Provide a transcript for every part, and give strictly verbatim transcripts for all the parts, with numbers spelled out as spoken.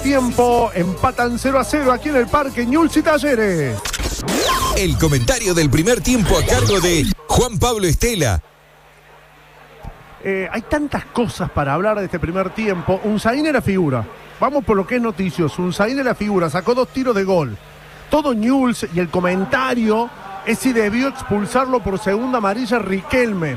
Tiempo, empatan cero a cero aquí en el Parque Newell's y Talleres. El comentario del primer tiempo a cargo de Juan Pablo Estela. Eh, hay tantas cosas para hablar de este primer tiempo. Unzaín era figura. Vamos por lo que es noticioso. Unzaín era figura, sacó dos tiros de gol. Todo Newell's y el comentario es si debió expulsarlo por segunda amarilla Riquelme.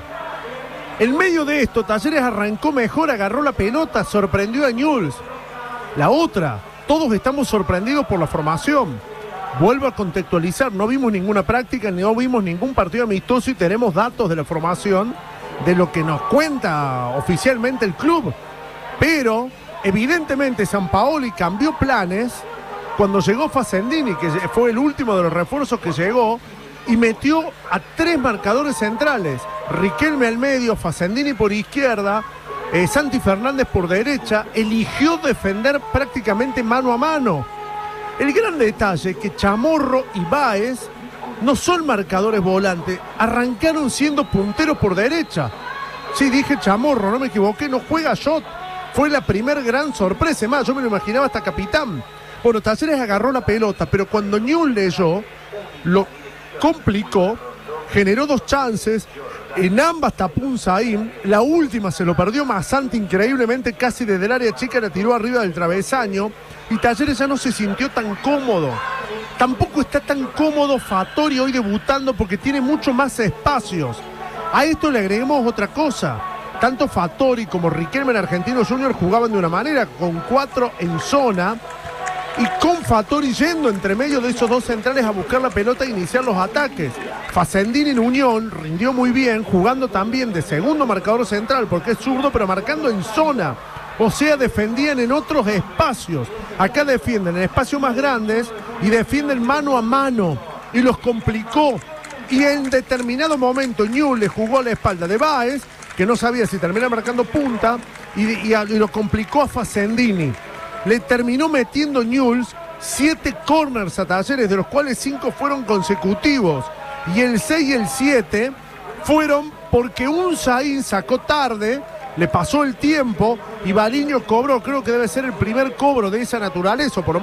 En medio de esto, Talleres arrancó mejor, agarró la pelota, sorprendió a Newell's. La otra, todos estamos sorprendidos por la formación. Vuelvo a contextualizar, no vimos ninguna práctica, no vimos ningún partido amistoso y tenemos datos de la formación de lo que nos cuenta oficialmente el club. Pero, evidentemente, Sampaoli cambió planes cuando llegó Facendini, que fue el último de los refuerzos que llegó, y metió a tres marcadores centrales. Riquelme al medio, Facendini por izquierda, Eh, Santi Fernández por derecha. Eligió defender prácticamente mano a mano. El gran detalle es que Chamorro y Báez no son marcadores volantes, arrancaron siendo punteros por derecha. Sí, dije Chamorro, no me equivoqué, no juega Shot. Fue la primer gran sorpresa, más, yo me lo imaginaba hasta capitán. Bueno, Talleres agarró la pelota, pero cuando Newell's leyó, lo complicó, generó dos chances. En ambas tapó Unzaín, la última se lo perdió Masanti increíblemente, casi desde el área chica la tiró arriba del travesaño y Talleres ya no se sintió tan cómodo. Tampoco está tan cómodo Fattori hoy debutando porque tiene mucho más espacios. A esto le agregamos otra cosa. Tanto Fattori como Riquelme en Argentinos Juniors jugaban de una manera, con cuatro en zona y con Fattori yendo entre medio de esos dos centrales a buscar la pelota e iniciar los ataques. Facendini en Unión rindió muy bien, jugando también de segundo marcador central, porque es zurdo, pero marcando en zona. O sea, defendían en otros espacios. Acá defienden en espacios más grandes y defienden mano a mano. Y los complicó. Y en determinado momento Newell's le jugó a la espalda de Báez, que no sabía si terminaba marcando punta, y, y, y lo complicó a Facendini. Le terminó metiendo Newell's siete corners a Talleres, de los cuales cinco fueron consecutivos. Y el seis y el siete fueron porque Unzaín sacó tarde, le pasó el tiempo y Baliño cobró, creo que debe ser el primer cobro de esa naturaleza, o por lo